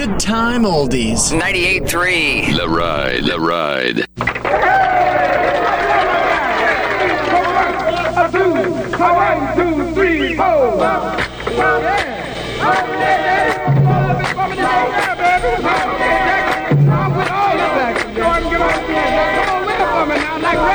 Good time oldies. 98.3. The Ride. The Ride. One, two, three, four.